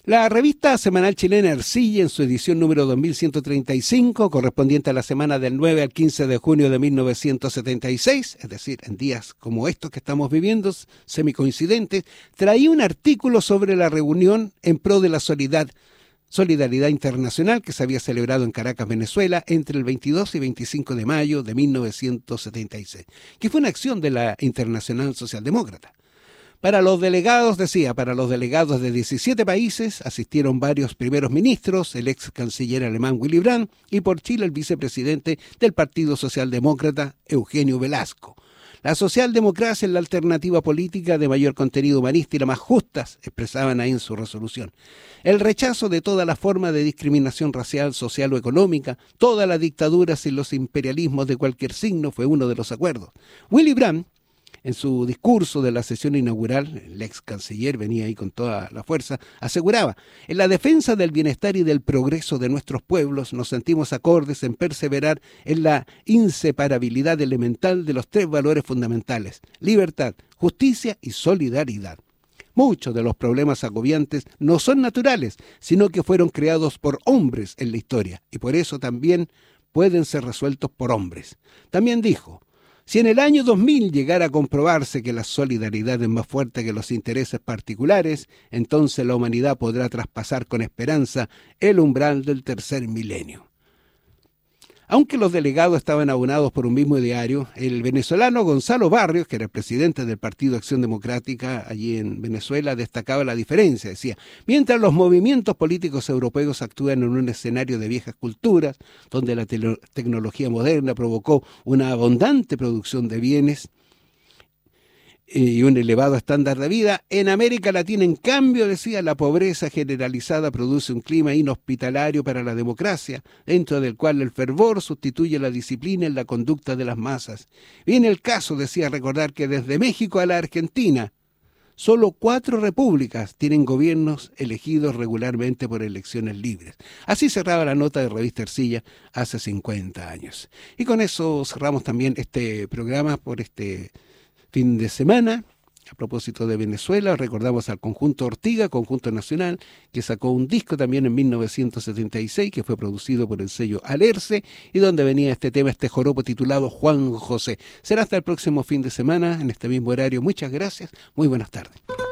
La revista semanal chilena Ercilla, en su edición número 2135, correspondiente a la semana del 9 al 15 de junio de 1976, es decir, en días como estos que estamos viviendo, semicoincidentes, traía un artículo sobre la reunión en pro de la solidaridad internacional que se había celebrado en Caracas, Venezuela, entre el 22 y 25 de mayo de 1976, que fue una acción de la Internacional Socialdemócrata. Para los delegados de 17 países asistieron varios primeros ministros, el ex canciller alemán Willy Brandt y por Chile el vicepresidente del Partido Socialdemócrata Eugenio Velasco. La socialdemocracia es la alternativa política de mayor contenido humanista y la más justa, expresaban ahí en su resolución. El rechazo de toda la forma de discriminación racial, social o económica, todas las dictaduras y los imperialismos de cualquier signo fue uno de los acuerdos. Willy Brandt, en su discurso de la sesión inaugural, el ex canciller venía ahí con toda la fuerza, aseguraba: en la defensa del bienestar y del progreso de nuestros pueblos nos sentimos acordes en perseverar en la inseparabilidad elemental de los tres valores fundamentales: libertad, justicia y solidaridad. Muchos de los problemas agobiantes no son naturales, sino que fueron creados por hombres en la historia, y por eso también pueden ser resueltos por hombres. También dijo: si en el año 2000 llegara a comprobarse que la solidaridad es más fuerte que los intereses particulares, entonces la humanidad podrá traspasar con esperanza el umbral del tercer milenio. Aunque los delegados estaban aunados por un mismo ideario, el venezolano Gonzalo Barrios, que era el presidente del Partido Acción Democrática allí en Venezuela, destacaba la diferencia. Decía: mientras los movimientos políticos europeos actúan en un escenario de viejas culturas, donde la tecnología moderna provocó una abundante producción de bienes y un elevado estándar de vida, en América Latina, en cambio, decía, la pobreza generalizada produce un clima inhospitalario para la democracia, dentro del cual el fervor sustituye la disciplina en la conducta de las masas. Viene el caso, decía, recordar que desde México a la Argentina, solo 4 repúblicas tienen gobiernos elegidos regularmente por elecciones libres. Así cerraba la nota de Revista Ercilla hace 50 años. Y con eso cerramos también este programa por este fin de semana. A propósito de Venezuela, recordamos al conjunto Ortiga, conjunto nacional, que sacó un disco también en 1976, que fue producido por el sello Alerce, y donde venía este tema, este joropo titulado Juan José. Será hasta el próximo fin de semana, en este mismo horario. Muchas gracias, muy buenas tardes.